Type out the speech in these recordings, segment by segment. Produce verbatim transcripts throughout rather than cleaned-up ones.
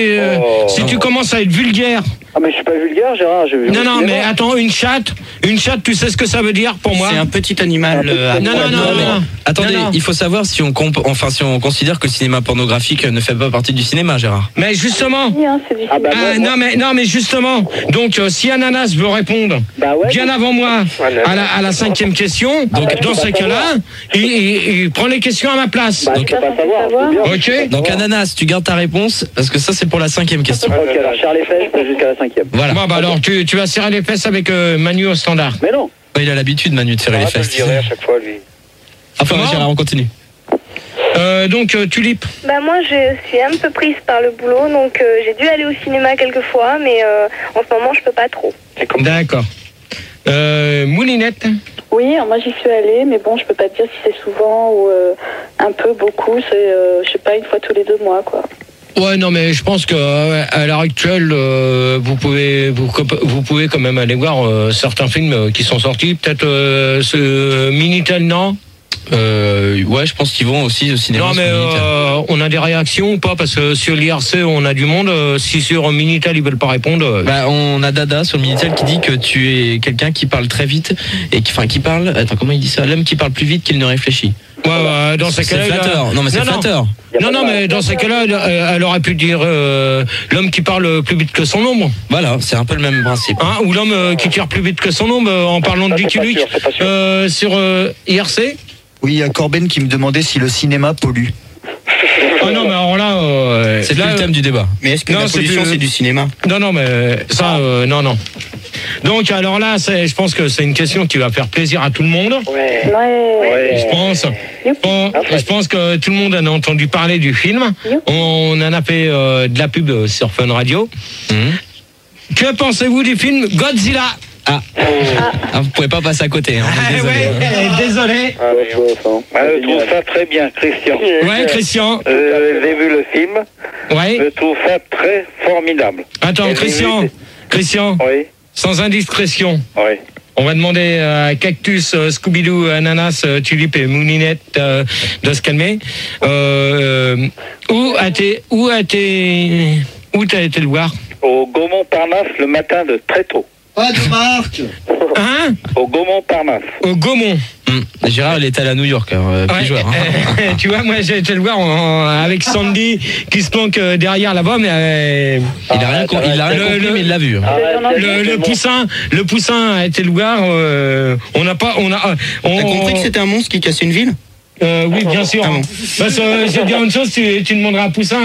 Euh, oh. Si tu commences à être vulgaire. Ah mais je suis pas vulgaire, Gérard. Je, je non non mais attends, une chatte, une chatte, tu sais ce que ça veut dire pour moi? C'est un petit animal. Euh, non, non, non, non, non, non. Attendez, non, non. il faut savoir si on comp... enfin si on considère que le cinéma pornographique ne fait pas partie du cinéma, Gérard. Mais justement. Ah bah, ah, non mais non mais justement. Donc euh, si Ananas veut répondre bah ouais, bien avant moi à la, à la cinquième question, donc ah, dans ces cas-là, il, il, il prend les questions à ma place. Bah, donc, je peux pas savoir. savoir. Ok. Donc Ananas, tu gardes ta réponse parce que ça c'est pour la cinquième question. Ok, alors serre les fesses jusqu'à la cinquième. Voilà. Bon bah alors tu, tu vas serrer les fesses avec euh, Manu au standard. Mais non. Il a l'habitude Manu de serrer ah, les fesses. Je le dirai à chaque fois lui. Enfin Gérard, on continue. Euh, donc euh, Tulipe. Bah moi je suis un peu prise par le boulot, donc euh, j'ai dû aller au cinéma quelques fois, mais euh, en ce moment je peux pas trop. D'accord. Euh, Moulinette. Oui, moi j'y suis allée, mais bon, je peux pas te dire si c'est souvent ou euh, un peu, beaucoup, c'est, euh, je sais pas, une fois tous les deux mois, quoi. Ouais, non, mais je pense que euh, à l'heure actuelle, euh, vous pouvez, vous, vous pouvez quand même aller voir euh, certains films qui sont sortis. Peut-être euh, ce Minitel, non? Euh, ouais, je pense qu'ils vont aussi au cinéma. Non, mais euh, on a des réactions ou pas? Parce que sur l'I R C, on a du monde. Euh, si sur Minitel, ils veulent pas répondre. Euh... Bah, on a Dada sur le Minitel qui dit que tu es quelqu'un qui parle très vite et qui, enfin, qui parle. Attends, comment il dit ça? L'homme qui parle plus vite qu'il ne réfléchit. Ouais, ouais, dans ces cas-là. C'est flatteur. A... Non, mais c'est flatteur. Non, non, mais dans ces cas-là, elle, elle aurait pu dire euh, l'homme qui parle plus vite que son ombre. Voilà, c'est un peu le même principe. Hein, ou l'homme euh, qui tire plus vite que son ombre euh, en parlant de Lucky Luke euh, sur euh, I R C. Oui, il y a Corben qui me demandait si le cinéma pollue. Ah non, mais alors là... Euh, c'est là, plus le thème du débat. Mais est-ce que non, la pollution, c'est, c'est du cinéma? Non, non, mais ça, euh, non, non. Donc, alors là, c'est, je pense que c'est une question qui va faire plaisir à tout le monde. Ouais. Ouais. Je pense. Bon, je pense que tout le monde en a entendu parler du film. On en a fait euh, de la pub sur Fun Radio. Mmh. Que pensez-vous du film Godzilla? Ah. ah, vous pouvez pas passer à côté. Hein, ah, désolé. Ouais, désolé. Ah, ouais, ah, je trouve ça très bien, Christian. Ouais, Christian. Euh, j'ai vu le film. Ouais. Je trouve ça très formidable. Attends, Et Christian. Vu... Christian. Oui. Sans indiscrétion. Oui. On va demander à Cactus, Scooby-Doo, Ananas, Tulipe et Moulinette euh, de se calmer. Euh, où a été, où a été, où t'as été le voir? Au Gaumont-Parnasse le matin de très tôt. Pas de marque. Hein? Au Gaumont-Parnasse. Au Gaumont. Mmh. Gérard, il est allé à New York, euh, ouais, joueur, hein. euh, tu vois, moi j'ai été le voir en, en, avec Sandy qui se planque derrière là-bas, mais euh, il a rien, ah, il a rien le, compris, le, mais il l'a vu. Hein. Ah, le, le poussin, le poussin a été le voir. Euh, on n'a pas, on a. On, T'as compris que c'était un monstre qui cassait une ville? Euh, oui, bien sûr. Ah bon. Parce que euh, je vais dire une chose, tu, tu demanderas à Poussin,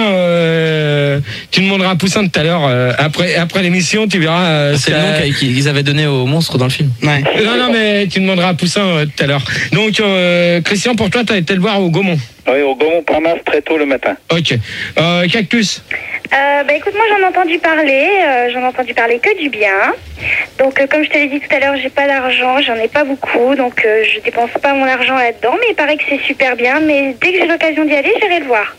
euh, tu demanderas à Poussin tout à l'heure, euh, après, après l'émission, tu verras. Euh, c'est le nom qu'ils avaient donné au monstre dans le film. Ouais. Non, non, mais tu demanderas à Poussin euh, tout à l'heure. Donc, euh, Christian, pour toi, tu as été le voir au Gaumont. Oui, au Gaumont-Parnasse très tôt le matin. Ok. Euh, Cactus. Euh, bah écoute, moi j'en ai entendu parler, euh, j'en ai entendu parler que du bien. Donc euh, comme je te l'ai dit tout à l'heure, j'ai pas d'argent, j'en ai pas beaucoup, donc euh, je dépense pas mon argent là-dedans, mais il paraît que c'est super bien, mais dès que j'ai l'occasion d'y aller, j'irai le voir.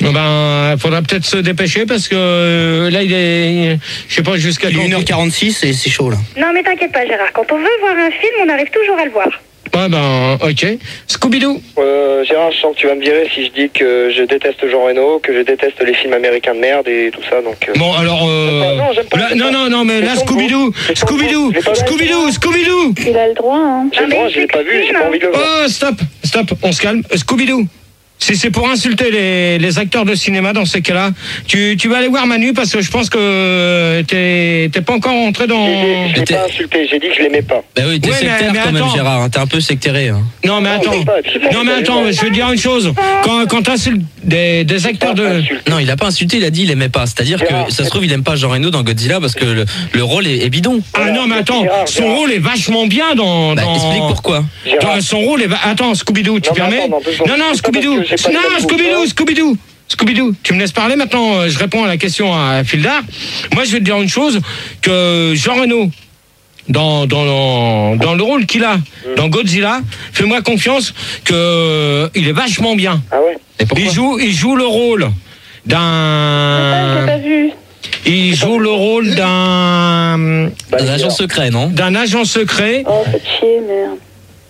Ben, il faudra peut-être se dépêcher parce que euh, là il est, je sais pas jusqu'à une heure quarante-six et c'est chaud là. Non mais t'inquiète pas Gérard, quand on veut voir un film, on arrive toujours à le voir. Ouais ben ok. Scooby-Doo. Euh, Gérard, je sens que tu vas me virer si je dis que je déteste Jean Reno, que je déteste les films américains de merde et tout ça, donc... Euh... Bon alors... Euh... Pas, non, j'aime pas, là, j'aime non, pas. non, non, mais là Scooby-Doo, Scooby-Doo, Scooby-Doo, Scooby-Doo. Il a le droit, hein. J'ai le droit, je l'ai pas vu, j'ai pas envie de le voir. Oh, stop, stop, on se calme. Scooby-Doo. Si c'est pour insulter les, les acteurs de cinéma dans ces cas-là, tu, tu vas aller voir Manu parce que je pense que t'es, t'es pas encore rentré dans... J'ai, je l'ai pas insulté, j'ai dit que je l'aimais pas. Bah oui, t'es ouais, sectaire mais, mais quand attends. même Gérard, hein, t'es un peu sectairé. Hein. Non mais attends, non mais attends, je veux dire une chose, quand, quand t'insultes des, des acteurs de... Non, il a pas insulté, il a dit il aimait pas, c'est-à-dire que ça se trouve il aime pas Jean Reno dans Godzilla parce que le, le rôle est, est bidon. Ah non mais attends, son rôle est vachement bien dans... Bah, dans... explique pourquoi. Dans, son rôle est... Attends, Scooby-Doo, tu permets? Non, non, Scooby-Doo, non, Scooby-Doo, Scooby-Doo, Scooby-Doo, tu me laisses parler maintenant, je réponds à la question à Fildar. Moi, je vais te dire une chose, que Jean Reno, dans, dans, dans le rôle qu'il a dans Godzilla, fais-moi confiance que il est vachement bien. Ah ouais? Il joue, il joue le rôle d'un... Je l'ai pas vu. Il joue le rôle d'un... D'un agent secret, non? D'un agent secret. Oh, faites chier, merde.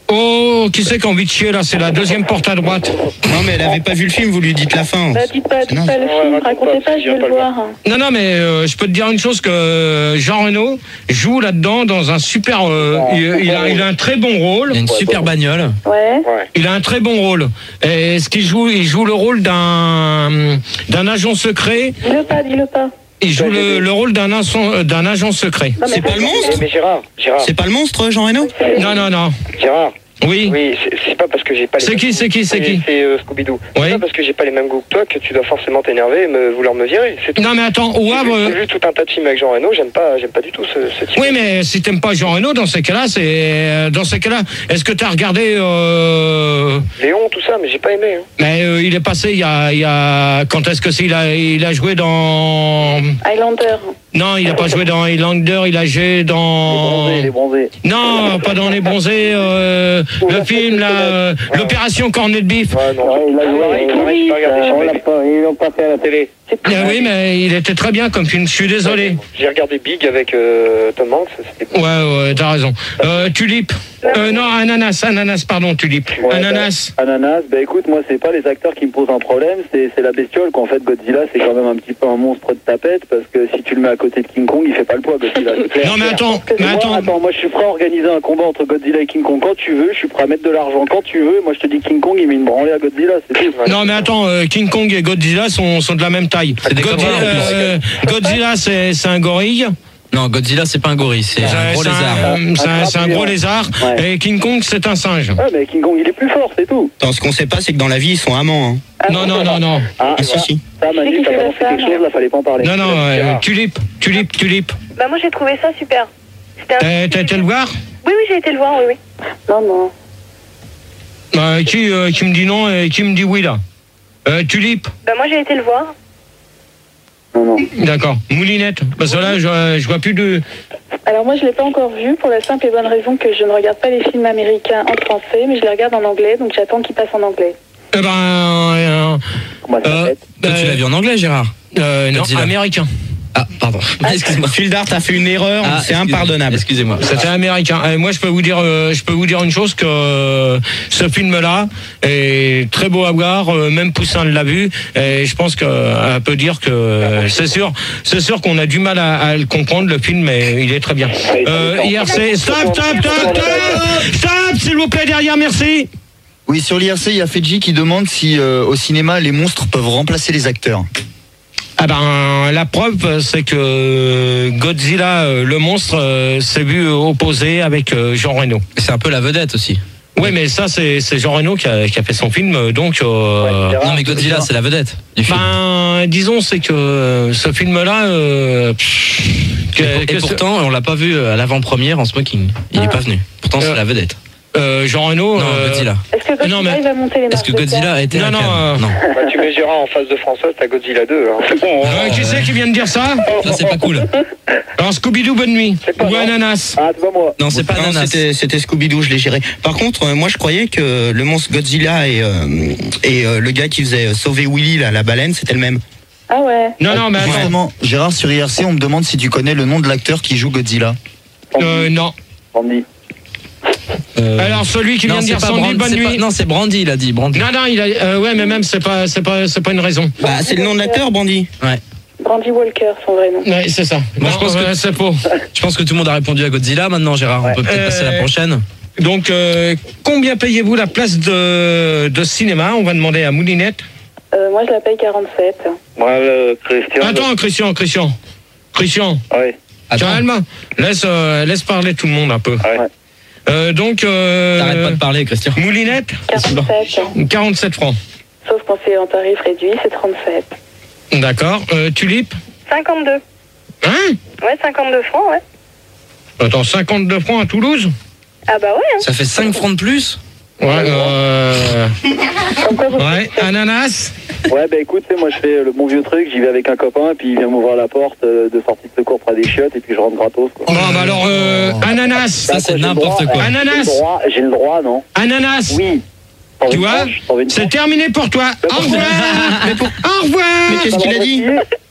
Oh, qui c'est qui a envie de chier là? C'est la deuxième porte à droite. Non, mais elle avait pas vu le film, vous lui dites la fin. Bah, dites pas, dites Non. pas le Ouais, film, raconte racontez pas, pas, si je j'ai veux pas le le voir. Non, non, mais euh, je peux te dire une chose que Jean Reno joue là-dedans dans un super. Euh, il, il a, il a un très bon rôle. Il y a une super bagnole. Ouais. Ouais. Il a un très bon rôle. Et ce qu'il joue, il joue le rôle d'un d'un agent secret. Dis-le pas, dis-le pas. Il joue le, le rôle d'un agent d'un agent secret. Non, mais C'est pas le Mais, monstre mais Gérard, Gérard, C'est pas le monstre, Jean Reno? Non, non, non. Gérard. Oui. Oui, c'est- c'est pas parce que j'ai pas les C'est mêmes qui, goûts. c'est qui, c'est qui C'est euh, Scooby-Doo. Oui. C'est pas parce que j'ai pas les mêmes goûts que toi que tu dois forcément t'énerver et me vouloir me virer. C'est tout. Non, mais attends, au J'ai Havre. vu- J'ai vu tout un tas de films avec Jean Reno, j'aime pas, j'aime pas du tout ce, ce type. Oui, mais si t'aimes pas Jean Reno, dans ces cas-là, c'est euh, dans ces cas-là. Est-ce que t'as regardé euh, Léon, tout ça, mais j'ai pas aimé. Hein. Mais euh, il est passé il y a, il y a quand est-ce que c'est il a il a joué dans Highlander. non il a pas joué dans Highlander, il a joué dans bronzés. non pas dans les bronzés euh, le film là euh, l'opération Cornet de Bif. Ouais, non, il a j'ai- joué, j'ai il pas regardé, j'ai pas aimé. Ils l'ont pas fait à la télé. C'est plus Ah oui mais il était très bien comme film, je suis désolé. J'ai regardé Big avec euh, Tom Hanks, c'était Ouais ouais t'as raison. Euh, Tulipe euh, non ananas ananas pardon Tulipe ananas. Ananas, bah écoute, moi c'est pas les acteurs qui me posent un problème, c'est c'est la bestiole qu'en fait Godzilla c'est quand même un petit peu un monstre de tapette parce que si tu le mets à côté de King Kong il fait pas le poids Godzilla. c'est clair. Non mais attends Et mais moi, attends attends, moi je suis prêt à organiser un combat entre Godzilla et King Kong quand tu veux, je suis prêt à mettre de l'argent quand tu veux, moi je te dis King Kong il met une branlée à Godzilla, c'est tout. non mais attends, euh, King Kong et Godzilla sont, sont de la même taille. C'est des Godzilla, copains, en plus. euh, Godzilla c'est c'est un gorille. Non, Godzilla, c'est pas un gorille, c'est un C'est gros c'est lézard. un, c'est un- c'est un gros lézard. Ouais. Et King Kong c'est un singe. Ouais mais King Kong il est plus fort, c'est tout. Attends, ce qu'on sait pas, c'est que dans la vie, ils sont amants. Hein. Ah, Non non non non Ah, Ah, si, si. ça Manu, qui t'as fait la balancé quelque femme. chose là, fallait pas en parler. non non. euh, Tulipe Tulipe Tulipe. Bah moi j'ai trouvé ça super. C'était un- T'as t'as été le voir? Oui oui j'ai été le voir, oui oui. Non, non. Euh, qui euh, qui me dit non et qui me dit oui là? Euh, Tulipe. Bah moi j'ai été le voir. Non, non. D'accord. Moulinette. Parce que là je, je vois plus de. Alors moi je l'ai pas encore vu pour la simple et bonne raison que je ne regarde pas les films américains en français, mais je les regarde en anglais, donc j'attends qu'ils passent en anglais. Eh ben euh, Comment ça euh, s'appelle Toi, tu l'as vu en anglais, Gérard? euh, non Godzilla. américain. Ah, pardon. Excuse-moi. Fildar, t'as fait une erreur, Ah, c'est excuse- impardonnable. Excusez-moi. C'était américain. Et moi, je peux vous dire, euh, je peux vous dire une chose que euh, ce film-là est très beau à voir. euh, même Poussin l'a vu. Et je pense qu'elle peut dire que euh, c'est sûr, c'est sûr qu'on a du mal à, à le comprendre le film, mais il est très bien. Euh, I R C, stop, stop, stop, stop, stop, s'il vous plaît derrière, merci. Oui, sur l'I R C, il y a Fedji qui demande si euh, au cinéma, les monstres peuvent remplacer les acteurs. Ah ben la preuve c'est que Godzilla euh, le monstre euh, s'est vu opposé avec euh, Jean Reno. C'est un peu la vedette aussi. Oui mais ça c'est c'est Jean Reno qui a, qui a fait son film euh, donc euh, Non, mais Godzilla, c'est la vedette du film. ben disons c'est que euh, ce film là euh, que, et, que et ce- pourtant, on l'a pas vu à l'avant-première en smoking. Il est pas venu. Pourtant, c'est Euh, la vedette. euh, Jean Reno Non, euh, Godzilla. Est-ce que Godzilla non, mais- il va monter les Est-ce marches que de Godzilla Cannes a été Non, à non, Cannes euh, Non. Bah, tu mets Gérard en face de François, t'as Godzilla deux. Hein. C'est bon. euh, qui c'est qui vient de dire ça? Ça, c'est pas cool. Alors Scooby-Doo bonne nuit C'est pas ou moi. Ananas. Ah, c'est pas moi. Non, c'est pas Non, Ananas. c'était, c'était Scooby-Doo, je l'ai géré. Par contre, euh, moi, je croyais que le monstre Godzilla et, euh, et euh, le gars qui faisait sauver Willy, là, la baleine, c'était le même. Ah ouais. Non non mais attends. Justement, Gérard, sur I R C, on me demande si tu connais le nom de l'acteur qui joue Godzilla. Euh, non. Andy. Euh, Alors celui qui non, vient de c'est dire pas Sandy Brand- bonne c'est pas- nuit. Non, c'est Brandy, il a dit. Brandy. Non non il a euh, ouais mais même c'est pas c'est pas c'est pas une raison. Bah, c'est le nom de l'acteur, Brandy. Ouais. Brandy Walker, son vrai nom. Ouais, c'est ça. Moi, Non, je pense que- euh, c'est faux. Je pense que tout le monde a répondu à Godzilla. Maintenant, Gérard, on peut peut-être Euh, passer à la prochaine. Donc, euh, combien payez-vous la place de, de cinéma? On va demander à Moulinette. Euh, moi je la paye quarante-sept. Moi, le Christian. Attends, Christian, Christian. Christian, Ouais. Attends, calme. Laisse, euh, laisse parler tout le monde un peu. Ouais. Euh, donc, euh, t'arrêtes pas de parler, Christian. Moulinette, quarante-sept. quarante-sept francs. Sauf quand c'est en tarif réduit, c'est trente-sept. D'accord. Euh, Tulipe, cinquante-deux. hein? Ouais, cinquante-deux francs, ouais. Attends, cinquante-deux francs à Toulouse? Ah bah ouais. Hein. Ça fait cinq francs de plus. Ouais, euh, Comme quoi, vous ouais. Ananas? Ouais, bah écoute, tu sais, moi je fais le bon vieux truc, j'y vais avec un copain, et puis il vient m'ouvrir la porte euh, de sortie de secours près des chiottes, et puis je rentre gratos, quoi. Bon, bah alors, euh, ananas. Ça, c'est J'ai le n'importe droit, quoi. eh, Ananas. J'ai le droit, j'ai le droit, non? Ananas. Oui. T'en veux Tu une vois, tranche T'en veux une c'est tranche terminé pour toi. Au revoir. Au revoir. Mais qu'est-ce qu'il a dit?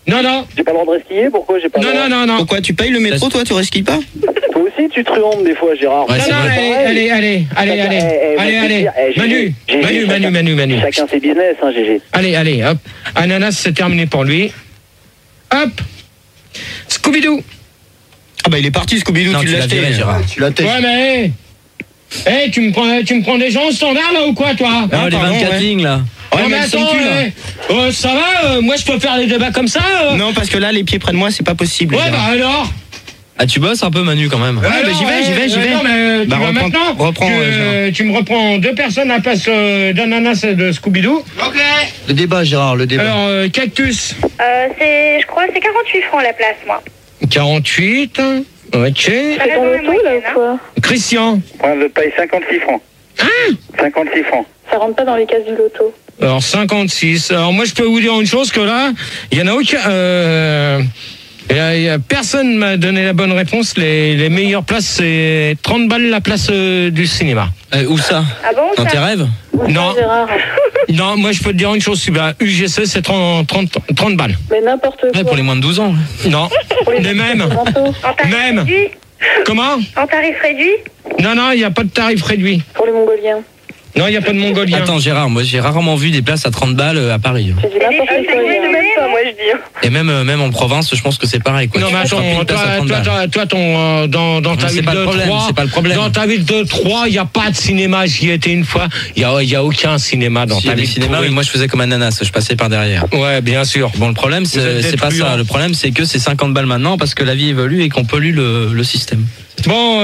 Non, non. J'ai pas le droit de resquiller, pourquoi j'ai pas Non, le droit non, non, non. Pourquoi tu payes le métro, toi, tu resquilles pas? Toi aussi, tu truandes des fois, Gérard. Ouais, Non, c'est non, vrai. allez, allez, allez, allez, allez, Eh, eh, allez, je vais te allez. dire, eh, G G, Manu, G G, Manu, Manu, chacun- Manu, Manu. Chacun ses business, hein, G G. Allez, allez, hop. Ananas, c'est terminé pour lui. Hop. Scooby-Doo. Ah bah il est parti, Scooby-Doo, Non, tu tu l'as l'as acheté. viré, Gérard. Tu l'as acheté. Ouais, mais. Eh, tu me prends, tu me prends des gens au standard là ou quoi, toi? Ah, les pardon, vingt-quatre ouais. lignes là. Ouais, Non, mais mais elles sont attends, plus, là. eh, euh, ça va, euh, moi je peux faire les débats comme ça euh. Non, parce que là, les pieds près de moi, c'est pas possible. Ouais, Gérard. bah alors. Ah, tu bosses un peu, Manu, quand même. Ouais, bah, j'y vais, j'y vais, j'y vais. Non, mais tu Bah, vas reprends- maintenant. reprends, tu, ouais, euh, tu me reprends deux personnes à la place euh, d'Ananas et de Scooby-Doo. Le débat, Gérard, le débat. Alors, euh, Cactus. Euh, c'est, je crois, c'est quarante-huit francs la place, moi. quarante-huit. Ok. Ça C'est reste ton dans la loto, là, moyenne, ou quoi? Christian. Moi, je paye cinquante-six francs. cinquante-six francs. Ça rentre pas dans les cases du loto. Alors, cinquante-six. Alors, moi, je peux vous dire une chose que là, il y en a aucun. Euh, y a, y a- personne m'a donné la bonne réponse. Les, les meilleures places, c'est trente balles la place euh, du cinéma. Euh, où ça? Ah bon, Dans ça tes rêves? Où ça, Non. Gérard? Non, moi, je peux te dire une chose. Bah, U G C, c'est trente, trente, trente balles. Mais n'importe quoi. Ouais, pour les moins de douze ans. Non. Pour les Les mêmes. manteaux. En tarif Même. réduit Comment? En tarif réduit Non, non, il n'y a pas de tarif réduit. Pour les Mongoliens. Non, il n'y a pas de Mongolien. Attends, Gérard, moi j'ai rarement vu des places à trente balles euh, à Paris. J'ai dit n'importe Et les quoi. filles, Gérard. même pas, moi, je dis. Et même, euh, même en province, je pense que c'est pareil. Quoi. Non, Tu mais trouveras plus attends, une place à toi, trente toi, balles. toi, toi, ton, euh, dans, dans ta Non, c'est ville pas le de problème, Troyes, c'est pas le problème. dans ta ville de Troyes, il n'y a pas de cinéma. J'y étais une fois. Il n'y a, il y a aucun cinéma dans S'il y ta a des ville. cinémas, pourrie. oui, moi je faisais comme Ananas, je passais par derrière. Ouais, bien sûr. Bon, le problème, Vous c'est êtes c'est pas truands. ça. Le problème, c'est que c'est cinquante balles maintenant parce que la vie évolue et qu'on pollue le, le système. Bon,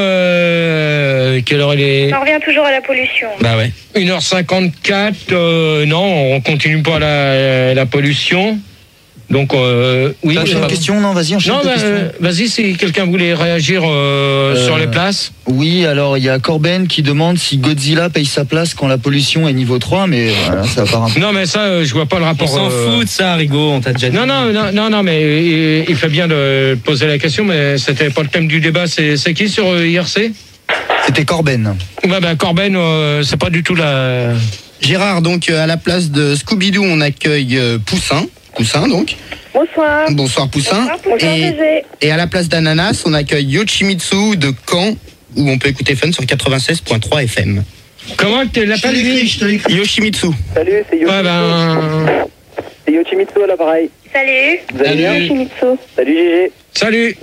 euh, quelle heure il est? On revient toujours à la pollution. Bah ouais. une heure cinquante-quatre. Euh, non, on continue pas la, la pollution. Donc, euh, oui. T'as euh, une question, non? Vas-y, enchaîne Non, ta bah, question. euh, vas-y, si quelqu'un voulait réagir euh, Euh, sur les places. Oui, alors il y a Corben qui demande si Godzilla paye sa place quand la pollution est niveau trois, mais voilà, ça part un peu. Non, mais ça, euh, je vois pas le On rapport. s'en euh, fout de ça, Rigaud, on t'a déjà dit. Non, non, non, non, non, mais il, il fait bien de poser la question, mais c'était pas le thème du débat. C'est, c'est qui sur euh, I R C? C'était Corben. Ouais, ben Corben, euh, c'est pas du tout la. Gérard, donc euh, à la place de Scooby-Doo, on accueille euh, Poussin. Poussin, donc. Bonsoir. Bonsoir, Poussin. Bonsoir, Et, Gégé. et à la place d'Ananas, on accueille Yoshimitsu de Caen, où on peut écouter Fun sur quatre-vingt-seize virgule trois F M. Comment tu l'appelles lui? Yoshimitsu. Salut, c'est Yoshimitsu. Ouais, ben. C'est Yoshimitsu à l'appareil. Salut. Vous allez bien? Shimizu. Salut, G G. Salut.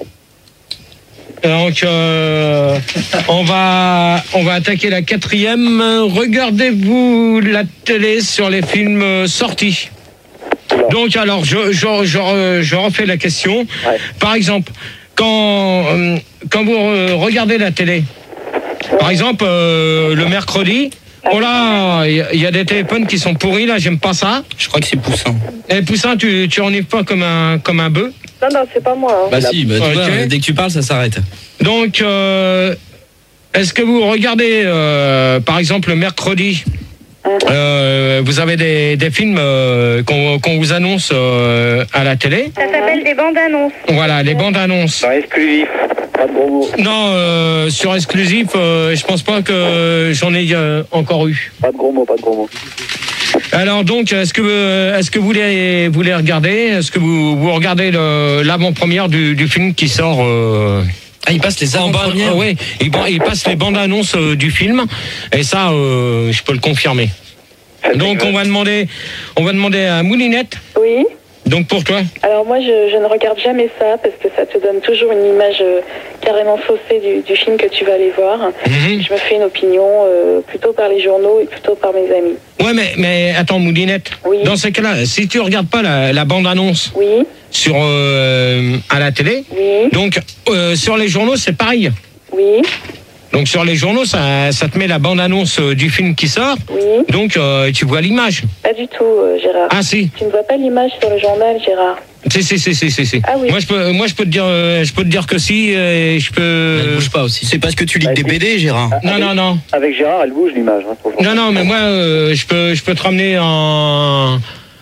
Donc, euh, on va, on va attaquer la quatrième. Regardez-vous la télé sur les films euh, sortis. Donc, alors, je, je, je, je refais la question. Ouais. Par exemple, quand, euh, quand vous euh, regardez la télé, par exemple, euh, le mercredi, oh là, il y a- il y, a des téléphones qui sont pourris, là, j'aime pas ça. Je crois que c'est Poussin. Et Poussin, tu, tu enivres pas comme un, comme un bœuf. Non, non, c'est pas moi. hein. Bah si, bah, tu Ok. vois, dès que tu parles, ça s'arrête. Donc, euh, est-ce que vous regardez, euh, par exemple, le mercredi, euh, vous avez des, des films euh, qu'on qu'on vous annonce euh, à la télé? Ça s'appelle des bandes annonces. Voilà, les bandes annonces. Dans exclusif. Pas de gros mots. Non, euh, sur exclusif, euh, je pense pas que j'en ai euh, encore eu. Pas de gros mots, pas de gros mots. Alors donc, est-ce que euh, est-ce que vous les vous les regardez? Est-ce que vous vous regardez le- l'avant-première du, du film qui sort? Euh, Ah, il passe les en bas- avant-premières. euh, ouais, il, il passe les bandes annonces euh, du film et ça, euh, je peux le confirmer. Donc on va demander, on va demander à Moulinette. Oui. Donc pour toi. Alors moi, je, je ne regarde jamais ça parce que ça te donne toujours une image euh, carrément faussée du, du film que tu vas aller voir. Mhm. Je me fais une opinion euh, plutôt par les journaux et plutôt par mes amis. Ouais, mais mais attends, Moulinette. Oui. Dans ces cas-là, si tu regardes pas la, la bande annonce Oui, sur euh, à la télé, oui, donc euh, sur les journaux c'est pareil. oui, Donc sur les journaux, ça, ça te met la bande-annonce euh, du film qui sort. oui. Donc euh, tu vois l'image. Pas du tout, euh, Gérard. Ah si, Tu ne vois pas l'image sur le journal, Gérard. si si si si si. si. Ah oui. Moi je peux, moi je peux te dire, euh, je peux te dire que si, euh, et je Elle peux. bouge pas aussi. C'est parce que tu lis que des B D, Gérard. Non non non, Avec Gérard, elle bouge l'image. Hein, pour le non non, mais moi euh, je peux, je peux te ramener un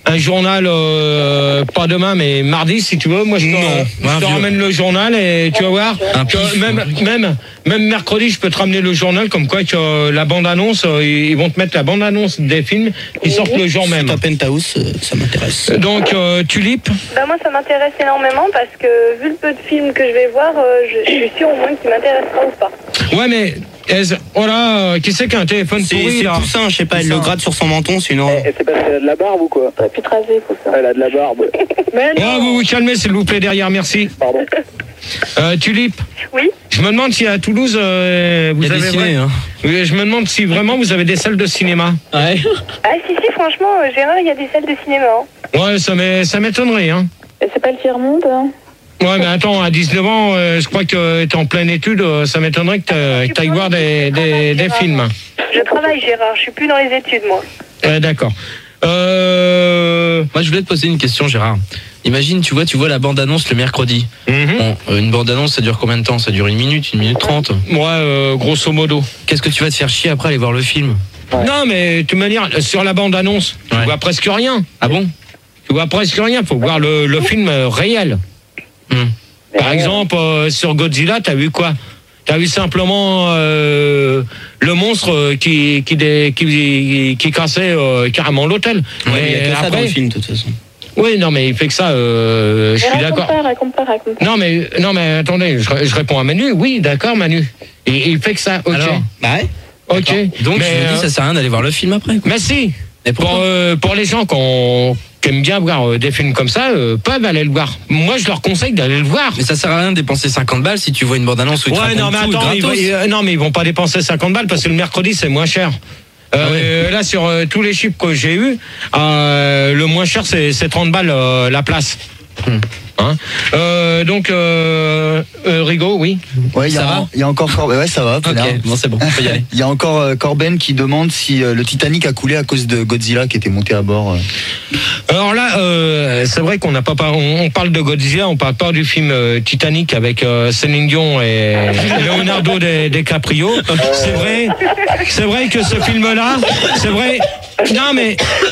un journal, euh, pas demain, mais mardi, si tu veux. Moi, je te, Non, je te vieux. ramène le journal et tu vas voir. Un que pif, même, ouais. même, même mercredi, je peux te ramener le journal, comme quoi que euh, la bande-annonce, euh, ils vont te mettre la bande-annonce des films qui sortent le jour même. Ta Penthouse, euh, ça m'intéresse. Donc, euh, Tulip, Bah moi ça m'intéresse énormément parce que vu le peu de films que je vais voir, euh, je, je suis sûre au moins qu'il m'intéressera ou pas. ouais, mais, est-ce- oh là, euh, qui c'est qui a un téléphone C'est pourri, c'est là? Poussin, je sais pas, elle Poussin. le gratte sur son menton, sinon. Et c'est parce qu'elle a de la barbe ou quoi? T'aurais pu te raser pour ça. Elle a de la barbe. Mais non. Oh, vous vous calmez, s'il vous plaît, derrière, merci. Pardon. Euh, Tulip, Oui. je me demande si à Toulouse, euh, vous Il y a avez des ciné, vrai- hein. Oui, je me demande si vraiment vous avez des salles de cinéma. Ouais. Ah si si franchement euh, Gérard il y a des salles de cinéma. Hein. Ouais, ça m'é- ça m'étonnerait, hein. Et c'est pas le tiers-monde hein. Ouais, mais attends, à dix-neuf ans, euh, je crois que t'es en pleine étude, euh, ça m'étonnerait que t'a- que t'ailles voir des, des, des films. Je travaille Gérard, je suis plus dans les études moi. Ouais, d'accord. Euh... Moi, je voulais te poser une question, Gérard. Imagine, tu vois, tu vois la bande-annonce le mercredi. mhm. Bon, euh, une bande-annonce, ça dure combien de temps? Ça dure une minute, une minute trente. Ouais, euh, grosso modo. Qu'est-ce que tu vas te faire chier après aller voir le film? Ouais. Non, mais de toute manière, sur la bande-annonce, tu Ouais. vois presque rien. Ah bon? Tu vois presque rien, faut voir le, le film euh, réel. Hmm. Par exemple, euh, sur Godzilla, t'as vu quoi? T'as vu simplement euh, le monstre euh, qui qui, dé- qui, qui cassait euh, carrément l'hôtel. Ouais, Mais il y a que ça dans après- le film, de toute façon. Oui, non, mais il fait que ça. Euh, je suis raconte d'accord. pas, raconte pas, raconte pas. Non, mais non, mais attendez, je, je réponds à Manu. Oui, d'accord, Manu. Et il fait que ça. Ok. Alors Bah ouais. ok. Donc, mais, je me dis, euh, ça sert à rien d'aller voir le film après, quoi. mais si. Mais Pour, pourquoi? euh, pour les gens qui, ont- qui aiment bien voir euh, des films comme ça, euh, peuvent aller le voir. Moi, je leur conseille d'aller le voir. Mais ça sert à rien de dépenser cinquante balles si tu vois une bande-annonce où ils te Ouais, non, mais racontent tout attends, ils, gratos. vont- ils- non, mais ils vont pas dépenser cinquante balles parce que le mercredi, c'est moins cher. Euh, Ah ouais. euh, là, sur euh, tous les chiffres que j'ai eu, euh, le moins cher, c'est c'est trente balles euh, la place. Hmm. Hein euh, donc, euh, euh, Rigaud, oui. Ouais, il y, Ça a- va il y a encore Cor- ouais, ça va. Ok, Pénard. bon, c'est bon, on peut y aller. Il y a encore euh, Corben qui demande si euh, le Titanic a coulé à cause de Godzilla qui était monté à bord. euh. Alors là, euh, c'est vrai qu'on n'a pas par- on, on parle de Godzilla, on parle pas du film euh, Titanic avec euh, Céline Dion et Leonardo de- DiCaprio. C'est vrai, c'est vrai que ce film-là, c'est vrai. Non mais,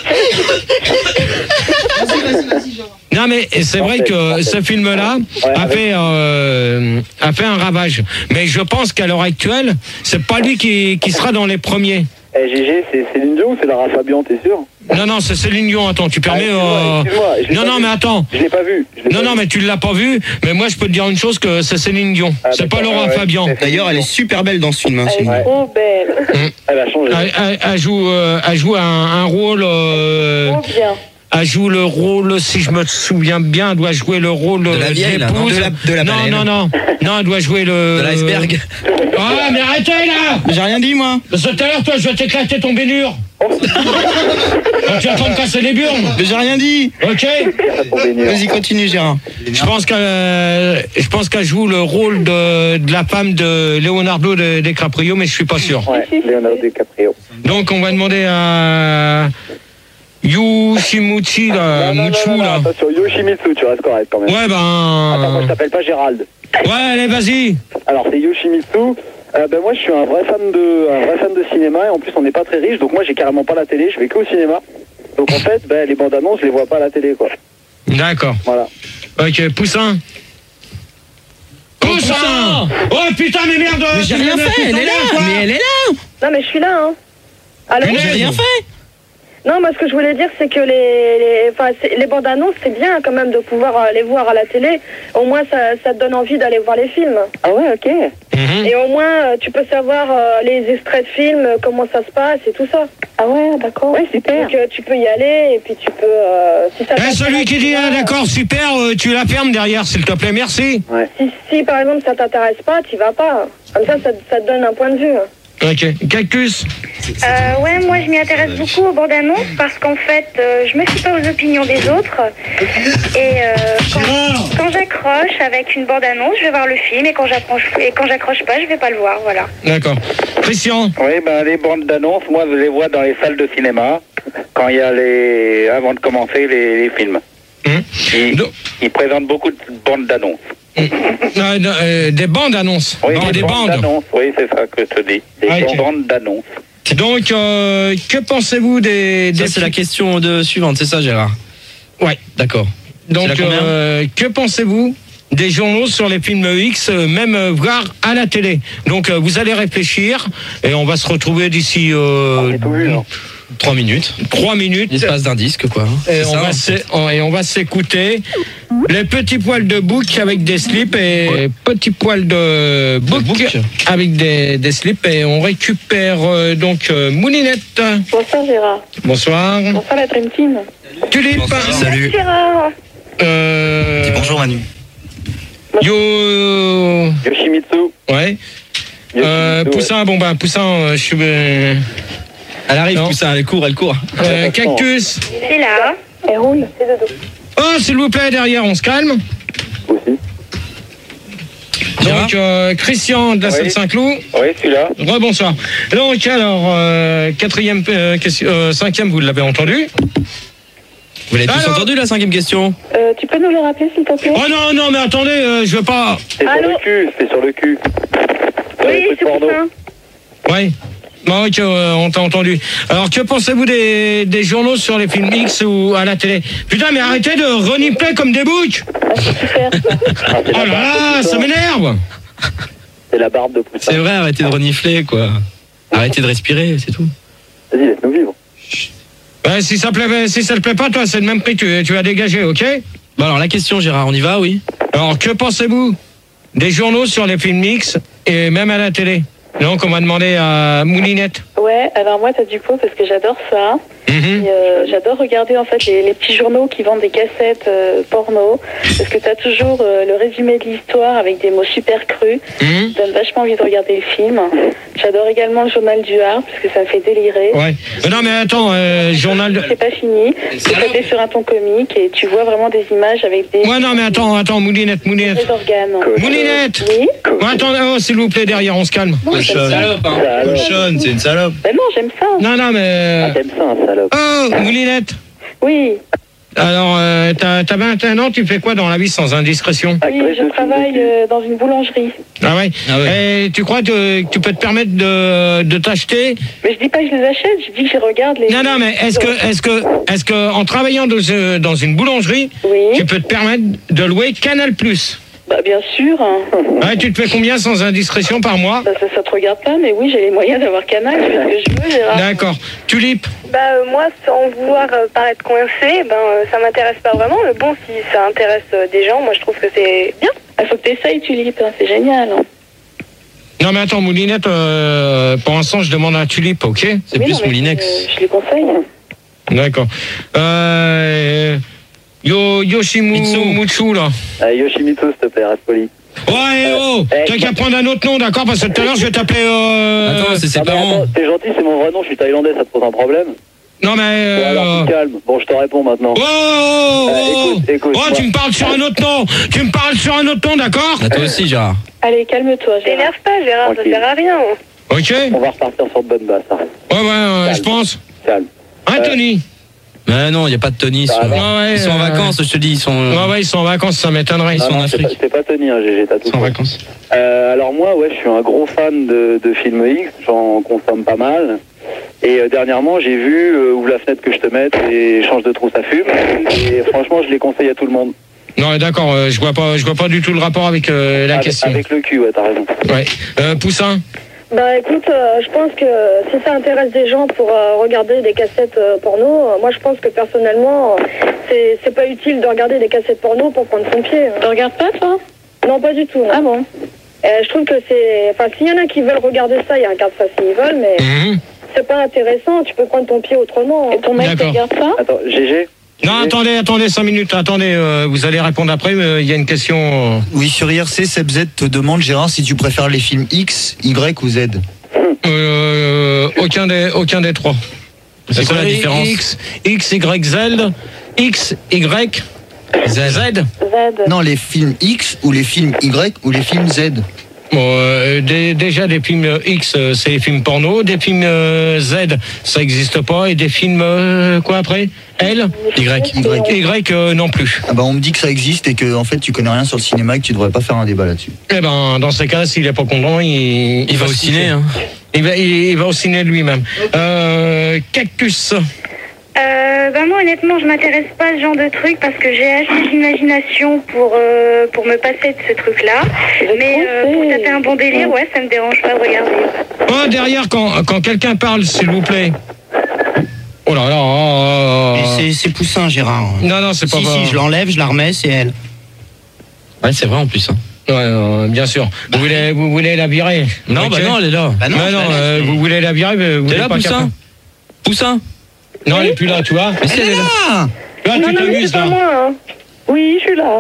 non mais c'est vrai que ce film-là a fait euh, a fait un ravage. Mais je pense qu'à l'heure actuelle, c'est pas lui qui qui sera dans les premiers. Eh, G G, c'est Céline Dion ou c'est Lara Fabian, t'es sûr? Non non, c'est Céline Dion. Attends, tu permets. Ah, excuse-moi, euh, excuse-moi, je l'ai Non pas non, vu. mais attends. Je l'ai pas vu. je l'ai Non, pas non, vu. mais tu l'as pas vu. Mais moi, je peux te dire une chose, que c'est Céline Dion. Ah, c'est pas d'accord, Laura ouais, Fabian. c'est- D'ailleurs, elle est super belle dans ce film. Hein, Elle Céline est Dion. trop belle. Elle a changé. Elle, elle- elle joue, euh, elle joue un, un rôle. euh, Trop bien. elle joue le rôle, si je me souviens bien, elle doit jouer le rôle De la vieille, là, non, l'épouse. de la- de la non, baleine. non, non, non, elle doit jouer le. De l'iceberg. Ah, mais arrêtez là. J'ai rien dit, moi. Parce que tout à l'heure, toi, je vais t'éclater ton bénure. Donc, tu vas pas me casser les burnes. Mais j'ai rien dit. Ok. Pour bénir. Vas-y, continue, Gérard. Je pense qu'elle, euh, je pense qu'elle joue le rôle de, de la femme de Leonardo de- DiCaprio, mais je suis pas sûr. Ouais, Leonardo DiCaprio. Donc on va demander à Yoshimuchi, là, Non, non, Muchu, non, non, là. attention, Yoshimitsu, tu restes correct quand même. Ouais, Attends, moi je ben. t'appelle pas Gérald. Ouais, allez, vas-y. Alors c'est Yoshimitsu. Euh, ben moi je suis un vrai fan de un vrai fan de cinéma et en plus on n'est pas très riche donc moi j'ai carrément pas la télé, je vais que au cinéma. Donc en fait ben, les bandes annonces je les vois pas à la télé quoi. D'accord. Voilà. Ok, Poussin. Poussin. Oh putain, mais merde. Mais j'ai tu rien viens de fait, elle tomber, est là. quoi. Mais elle est là. Non mais je suis là hein. Alors, Punaise. J'ai rien fait. non, moi ce que je voulais dire c'est que les, les, enfin, c'est- les bandes annonces c'est bien quand même de pouvoir euh, les voir à la télé. Au moins ça, ça te donne envie d'aller voir les films. Ah ouais ok. Mhm. Et au moins euh, tu peux savoir euh, les extraits de films, euh, comment ça se passe et tout ça. Ah ouais d'accord. Ouais super. Donc euh, tu peux y aller et puis tu peux. Euh, si ça Eh, t'intéresse, celui qui dit tu ah, vas. d'accord, super, euh, tu la fermes derrière, s'il te plaît, merci. Si, si par exemple ça t'intéresse pas, tu vas pas. Comme ça, ça, ça te donne un point de vue. Ok, Cactus. Euh, ouais, moi je m'y intéresse beaucoup aux bandes annonces parce qu'en fait, euh, je me fie pas aux opinions des autres. Et euh, quand, quand j'accroche avec une bande annonce, je vais voir le film et quand j'accroche et quand j'accroche pas, je vais pas le voir. Voilà. D'accord. Christian. Oui, ben les bandes d'annonces, moi je les vois dans les salles de cinéma quand il y a les avant de commencer les, les films. Hum. Ils, Donc- ils présentent beaucoup de bandes d'annonces. Euh, euh, des bandes annonces. Oui, Bon, des, des bandes bandes. d'annonces. Oui, c'est ça que je te dis. Des Ah, ok. bandes d'annonces. Donc, euh, que pensez-vous des, des Ça, c'est la question de suivante, c'est ça, Gérard? Ouais. D'accord. Donc, euh, que pensez-vous des journaux sur les films X, euh, même euh, voir à la télé? Donc, euh, vous allez réfléchir et on va se retrouver d'ici euh, trois minutes. Trois minutes. L'espace d'un disque, quoi. Et C'est on, ça, va en s'é- fait. on- et on va s'écouter les petits poils de bouc avec des slips et petits poils de bouc, avec des, des slips. Et on récupère euh, donc euh, Moulinette. Bonsoir Gérard. Bonsoir. Bonsoir la Dream Team. Tulipe. Salut. Gérard. Euh, Dis bonjour Manu. Yo. Yoshimitsu. Ouais. Euh, Poussin, bon bah Poussin, euh, je suis. euh, Elle arrive, Non. Poussin, elle court, elle court. euh, Cactus. C'est là. Elle roule. C'est dodo. Oh, s'il vous plaît, derrière, on se calme. Aussi. Donc, euh, Christian de la Oui. Seine-Saint-Cloud. Oui, celui-là. Rebonsoir. Donc, alors, euh, quatrième, euh, question, euh, cinquième, vous l'avez entendu. Vous l'avez tous Alors entendu, la cinquième question? Euh, tu peux nous le rappeler s'il te plaît? Oh non, non, mais attendez, euh, je veux pas. C'était sur Allô le cul, c'était sur le cul. Sur les Oui, trucs c'est porno. Poussin. Oui. Bon, ok, euh, on t'a entendu. Alors, que pensez-vous des, des journaux sur les films X ou à la télé? Putain, mais arrêtez de renifler comme des boucs. Ah, c'est super ça. Ah, c'est Oh la là barbe là, de ça Poussin. m'énerve. C'est la barbe de Poussin. C'est vrai, arrêtez de renifler, quoi. Arrêtez de respirer, c'est tout. Vas-y, laisse-nous vivre. Ouais, si ça plaît, si ça te plaît pas, toi, c'est le même prix, tu, tu vas dégager, ok? Bon, alors, la question, Gérard, on y va, oui? Alors, que pensez-vous des journaux sur les films X et même à la télé? Donc, on va demander à Moulinette. Ouais, alors moi t'as du coup parce que j'adore ça. Mhm. Et, euh, j'adore regarder en fait les, les petits journaux qui vendent des cassettes euh, porno parce que t'as toujours euh, le résumé de l'histoire avec des mots super crus. Mhm. Ça donne vachement envie de regarder le film. J'adore également le journal du Hard parce que ça me fait délirer. Ouais. Euh, non, mais attends, euh, journal de... C'est pas fini. C'est traité sur un ton comique et tu vois vraiment des images avec des, Ouais, non, mais attends, attends, Moulinette, Moulinette. des organes. Moulinette. Oui. Ouais, attends, oh, s'il vous plaît, derrière, on se calme. Non, j'aime ça. Salope, hein. Cochonne, c'est une salope. Ben non, j'aime ça. Non, non, mais... Ah, t'aimes ça, un salope. Oh, Moulinette. Oui. Alors, euh, t'as t'as vingt et un ans, tu fais quoi dans la vie sans indiscrétion? Oui, je travaille euh, dans une boulangerie. Ah ouais, Ah ouais. Et tu crois que tu peux te permettre de, de t'acheter? Mais je dis pas que je les achète, je dis que je regarde les... Non, non, mais est-ce que, est-ce que, est-ce que, en travaillant dans, euh, dans une boulangerie, Oui. tu peux te permettre de louer Canal Plus? Bah bien sûr. hein. Ouais, tu te fais combien sans indiscrétion par mois? Bah, ça, ça te regarde pas, mais oui, j'ai les moyens d'avoir Canal, je fais ce que je veux, Gérard. D'accord. Tulipe? Bah euh, moi, sans vouloir euh, paraître coincé, ben euh, ça m'intéresse pas vraiment. Mais bon, si ça intéresse euh, des gens, moi je trouve que c'est bien. Il faut que t'essayes, Tulipe, hein, c'est génial. hein. Non, mais attends, Moulinette, euh, pour l'instant, je demande à Tulipe, ok? C'est Oui, plus non, mais Moulinex. Je, je les conseille. D'accord. Euh, Yo, Yoshimu Mitsu. Mutsu, là. Ah, Yoshimitsu, s'il te plaît, reste poli. Ouais, oh, Eh, t'as qu'à prendre un autre nom, d'accord? Parce que tout à l'heure, je vais t'appeler, euh... Attends, c'est ses Non, mais parents. attends, t'es gentil, c'est mon vrai nom, je suis thaïlandais, ça te pose un problème? Non, mais, Bon, alors, euh... tu te calmes. Bon, je te réponds maintenant. Oh, oh, Euh, oh, écoute, écoute, oh, moi- tu me parles sur un autre nom. Tu me parles sur un autre nom, d'accord? À toi aussi, Gérard. Allez, calme-toi, Gérard. T'énerve pas, Gérard, ça Tranquille. sert à rien. Ok? On va repartir sur de bonnes bases, arrête. Ouais, ouais, euh, je pense. Calme. Hein, Tony? Mais non, il n'y a pas de Tony. Ils sont, Ah, ouais, ouais, ils sont en euh, vacances, je te dis. Ils sont, Ouais, ouais, ils sont en vacances, ça m'étonnerait. Ils sont Ah en non, c'est Afrique. pas- C'est pas Tony, hein, G G, t'as tout ils sont en fait. vacances. Euh, alors moi, ouais, je suis un gros fan de, de films X, j'en consomme pas mal. Et euh, dernièrement, j'ai vu euh, Ouvre la fenêtre que je te mette et change de trou, ça fume. Et franchement, je les conseille à tout le monde. Non, d'accord, euh, je vois pas, je vois pas du tout le rapport avec euh, la avec, question. avec le cul, ouais, t'as raison. Ouais. Euh, Poussin? Bah écoute, euh, je pense que si ça intéresse des gens pour euh, regarder des cassettes euh, porno, euh, moi je pense que personnellement, euh, c'est c'est pas utile de regarder des cassettes porno pour prendre son pied. hein. Tu regardes pas, toi? Non, pas du tout. non. Ah bon? Euh, je trouve que c'est... Enfin, s'il y en a qui veulent regarder ça, ils regardent ça s'ils veulent, mais Mhm. c'est pas intéressant, tu peux prendre ton pied autrement. hein. Et ton mec D'accord. regarde ça? Attends, G G Non, attendez, attendez, cinq minutes, attendez, euh, vous allez répondre après, mais il y a une question... euh, Oui, sur I R C, Seb Z te demande, Gérard, si tu préfères les films X, Y ou Z. Euh, aucun des, aucun des trois. C'est quoi la X, différence? X, X, Y, Z, X, Y, Z. Z. Z. Non, les films X ou les films Y ou les films Z. Bon, euh, des- déjà des films X, euh, c'est les films porno, des films euh, Z, ça n'existe pas, et des films euh, quoi après? L, Y. Y. Y euh, non plus. Ah bah on me dit que ça existe et que en fait tu connais rien sur le cinéma et que tu devrais pas faire un débat là-dessus. Eh ben, dans ces cas, s'il est pas content, il, Il va au se ciné, coucher. hein. Il va, il, il va au ciné lui-même. Euh, Cactus. Euh, euh, bah moi honnêtement je m'intéresse pas à ce genre de truc parce que j'ai assez d'imagination pour euh, pour me passer de ce truc là. Mais euh, pour taper un bon délire, ouais, ça me dérange pas de regarder. Oh, derrière, quand, quand quelqu'un parle, s'il vous plaît. Oh là là. Oh, oh, oh. C'est, c'est Poussin, Gérard. Non, non, c'est pas Si, vrai. si, je l'enlève, je la remets, c'est elle. Ouais, c'est vrai en plus. Hein. Ouais, euh, bien sûr. Vous voulez, vous voulez la virer? Non, Ok. bah non, elle est là. Bah non, Non, je non, la laisse, euh, mais- vous voulez la virer, mais vous T'es n'êtes là, pas Poussin capable. Poussin Non, elle est plus là, tu vois. Elle est là. Tu vois, Non, tu non, mais t'amuses c'est pas là. moi. Hein. Oui, je suis là.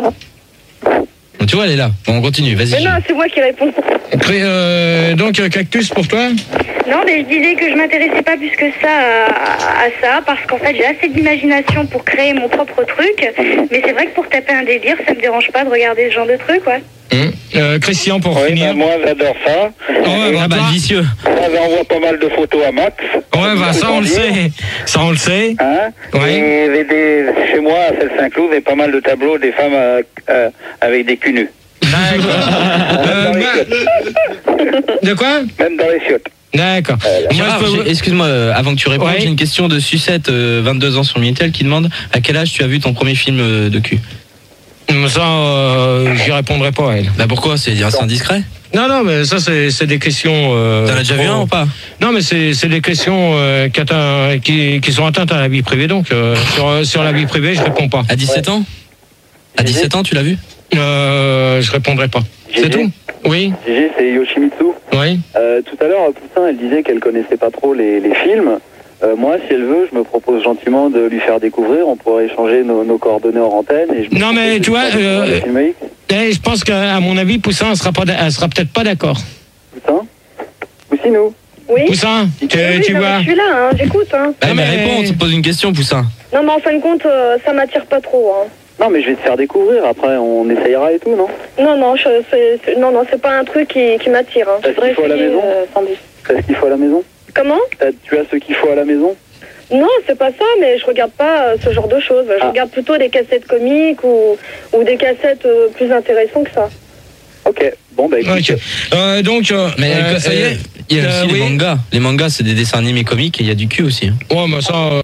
Tu vois, elle est là. Bon, on continue, vas-y. Mais non, c'est moi qui réponds. Cré- euh, donc, euh, Cactus pour toi? Non, mais je disais que je m'intéressais pas plus que ça à, à ça parce qu'en fait j'ai assez d'imagination pour créer mon propre truc. Mais c'est vrai que pour taper un délire, ça me dérange pas de regarder ce genre de truc, ouais. Hum. Euh, Christian pour Oui, finir. bah, moi j'adore ça. Oh, ouais, bah, Ah bah, toi- le vicieux. Moi j'envoie pas mal de photos à Max. ouais, bah, ça on le sait. Ça on le sait. Hein Oui. Et j'ai des- chez moi, à Celle-Saint-Cloud, il y a pas mal de tableaux des femmes euh, euh, avec des culs nus. D'accord. Euh, bah- de quoi? Même dans les chiottes. D'accord. Moi, Gérard, je peux- j'ai- excuse-moi, euh, avant que tu répondes, Ouais. j'ai une question de Sucette, euh, vingt-deux ans sur Minitel, qui demande à quel âge tu as vu ton premier film euh, de cul. Ça, euh, j'y répondrai pas à elle. Bah pourquoi? C'est c'est indiscret? Non, non, mais ça, c'est c'est des questions. Euh, T'en as déjà vu trop- un ou pas? Non, mais c'est c'est des questions euh, qui, atteint- qui, qui sont atteintes à la vie privée. Donc, euh, sur, sur la vie privée, je réponds pas. À dix-sept ans? À dix-sept ans, tu l'as vu? Euh, je répondrai pas. C'est Gégé. tout? Oui, Gégé, c'est Yoshimitsu. oui. Euh, tout à l'heure, Poussin, elle disait qu'elle connaissait pas trop les, les films. Euh, moi, si elle veut, je me propose gentiment de lui faire découvrir. On pourrait échanger nos, nos coordonnées hors antenne. Et je me Non, mais propose de tu lui vois, faire découvrir euh, les films X. Eh, je pense qu'à mon avis, Poussin, elle sera, pas, elle sera peut-être pas d'accord. Poussin Poussinou. Oui. Poussin, tu, Oui, tu non, mais vois. je suis là, hein, j'écoute. Hein. Bah, Non, mais mais- réponds, on te pose une question, Poussin. Non, mais en fin de compte, euh, ça m'attire pas trop. Hein. Non, mais je vais te faire découvrir. Après, on essayera et tout, non? Non, non, je, c'est, c'est- non, non, c'est pas un truc qui, qui m'attire. Hein. Est-ce qu'il faut à la essayer, maison euh, sans but. T'as ce qu'il faut à la maison? Comment? T'as- Tu as ce qu'il faut à la maison? Non, c'est pas ça, mais je regarde pas euh, ce genre de choses. Je Ah. regarde plutôt des cassettes comiques ou, ou des cassettes euh, plus intéressantes que ça. Ok. Bon, bah écoute. Ok. Euh, donc, euh, Mais euh, ça y est, il y a euh, aussi oui. les mangas. Les mangas, c'est des dessins animés comiques et il y a du cul aussi. hein. Ouais, mais ça. euh,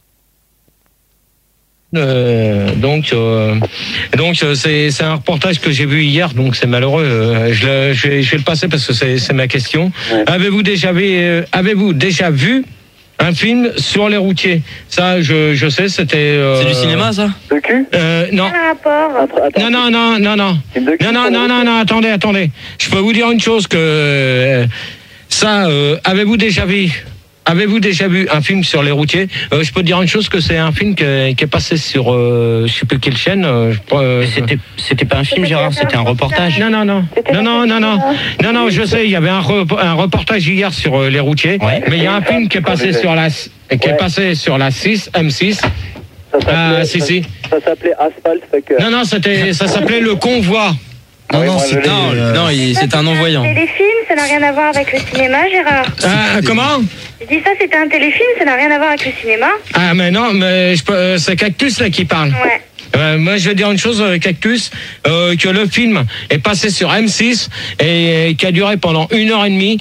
euh, donc, euh, donc euh, c'est c'est un reportage que j'ai vu hier, donc c'est malheureux. euh, je, le- je, vais, je vais le passer parce que c'est c'est ma question. Ouais. Avez-vous déjà vu, euh, avez-vous déjà vu un film sur les routiers? Ça, je, je sais, c'était. euh, C'est du cinéma, ça? Le cul? euh, Non. Quel rapport? Attends, attends. Non, non, non, non, non. Film de cul Non, non, sur non, les non, routes. non, attendez, attendez. Je peux vous dire une chose que euh, ça, euh, avez-vous déjà vu, avez-vous déjà vu un film sur les routiers? Euh, Je peux dire une chose que c'est un film qui est, qui est passé sur, euh, je sais plus quelle chaîne. euh, je crois, euh, Mais c'était, c'était pas un film, Gérard, c'était un reportage. non, non, non, non, non, non, non, non, non, je sais, il y avait un, re- un reportage hier sur euh, les routiers, Ouais. mais il y a un film qui est passé sur la, qui est Ouais. passé sur la six, M six. Ça s'appelait- Ah, si, ça- si. Ça s'appelait Asphalt Fucker. Non, non, c'était, ça s'appelait Le Convoi. Non, Oui, non, moi, je c'était. l'ai Non, euh, non, il- c'est un non-voyant. Un téléfilm, ça n'a rien à voir avec le cinéma, Gérard. Ah, comment? Je dis ça, c'était un téléfilm, ça n'a rien à voir avec le cinéma. Ah, mais non, mais je peux, euh, c'est Cactus là qui parle. Ouais. Euh, moi, je vais dire une chose, euh, Cactus, euh, que le film est passé sur M six et, et qui a duré pendant une heure et demie.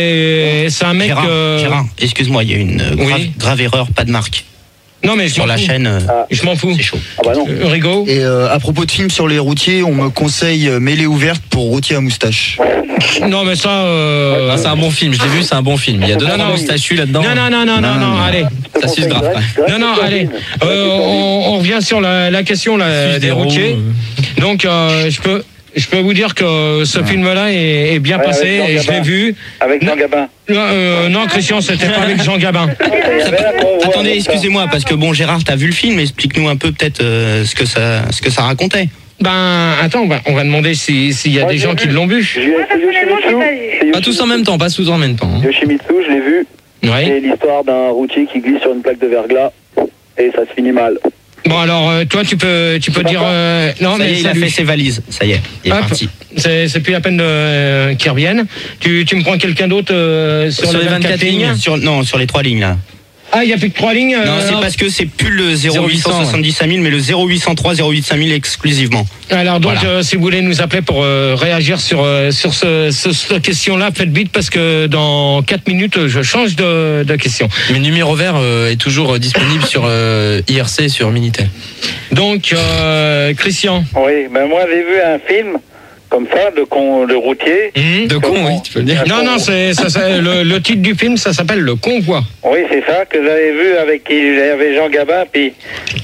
Et c'est un mec. Gérard, euh, Gérard, excuse-moi, il y a une euh, grave, Oui. grave erreur, pas de marque. Non, mais je Sur m'en la fous. chaîne, euh, Je m'en fous. c'est chaud. Ah bah non. Euh, Rigaud. Et euh, à propos de films sur les routiers, on me conseille euh, Mêlée ouverte pour routier à moustache. Non, mais ça. Euh... Ah, c'est un bon film, je l'ai vu, c'est un bon film. Il y a deux Non, trois non. moustachus là-dedans. Non, non, non, non, non, non, Non, allez. Ça suce grave. Grèce- ouais. Grèce Non, non, sur allez. ligne. Euh, Grèce sur ligne. on, on revient sur la, la question là, Suce des des roues, routiers. Donc, euh, je peux. Je peux vous dire que ce film-là est, est bien Ouais, passé avec Jean et je l'ai Gabin. vu. Avec Jean Gabin. Non, euh, non, Christian, c'était pas avec Jean Gabin. Attendez, excusez-moi, parce que bon, Gérard, t'as vu le film, explique-nous un peu peut-être euh, ce que ça, ce que ça racontait. Ben, attends, on va, on va demander si- s'il y a Moi, des j'ai gens qui vu. l'ont vu. J'ai- Moi, c'est personnellement, j'ai Yoshimitsu. pas vu. C'est Pas tous en même temps, pas tous en même temps. hein. Yoshimitsu, je l'ai vu. Oui. C'est l'histoire d'un routier qui glisse sur une plaque de verglas et ça se finit mal. Bon, alors, euh, toi, tu peux, tu peux C'est pas dire. ça. euh, non, Ça mais y est, il a salut. fait ses valises. Ça y est, il est Hop. parti. C'est c'est plus la peine de, euh, qu'ils reviennent. Tu, tu me prends quelqu'un d'autre euh, sur, Sur les les vingt-quatre vingt-quatre lignes. lignes. Sur, non, sur les trois lignes là. Ah, il n'y a plus que trois lignes. Non, euh, c'est parce que c'est plus le zéro huit cent soixante-dix cinq mille, mais le zéro huit cent trois zéro huit cinq mille exclusivement. Alors donc, Voilà. euh, si vous voulez nous appeler pour euh, réagir sur euh, sur ce, ce, cette question-là, faites vite parce que dans quatre minutes, je change de, de question. Mais le numéro vert euh, est toujours euh, disponible sur euh, I R C, sur Minitel. Donc, euh, Christian. Oui, ben moi j'ai vu un film comme ça, de con, de routier. Mmh. De con, oui, tu peux le dire. Non, non, c'est, ça, c'est le, le titre du film, ça s'appelle Le Convoi. Oui, c'est ça que j'avais vu avec qui j'avais Jean Gabin, puis